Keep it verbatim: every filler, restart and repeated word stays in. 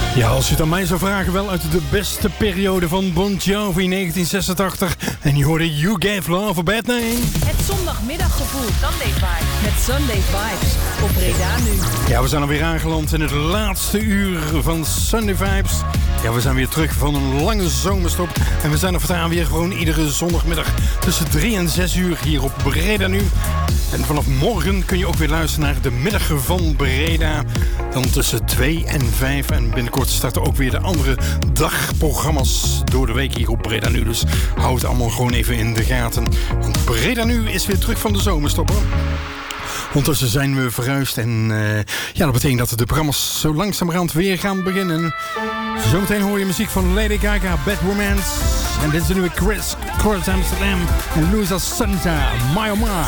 Ja, als je het aan mij zou vragen, wel uit de beste periode van Bon Jovi negentien zesentachtig. En je hoorde You Gave Love a Bad Name. Het zondagmiddaggevoel. Sunday Vibes. Met Sunday Vibes. Op Breda nu. Ja, we zijn alweer aangeland in het laatste uur van Sunday Vibes. Ja, we zijn weer terug van een lange zomerstop. En we zijn er voortaan weer gewoon iedere zondagmiddag tussen drie en zes uur hier op Breda nu. En vanaf morgen kun je ook weer luisteren naar de middag van Breda. Dan tussen twee en vijf. En binnenkort starten ook weer de andere dagprogramma's door de week hier op Breda nu. Dus houd het allemaal gewoon even in de gaten. Want Breda nu is weer terug van de zomerstop, hoor. Ondertussen zijn we verhuisd en uh, ja, dat betekent dat de programma's zo langzamerhand weer gaan beginnen. Zometeen hoor je muziek van Lady Gaga, Bad Romance. En dit is nu Chris, Chris Amsterdam en Louisa Santa, My Oh My.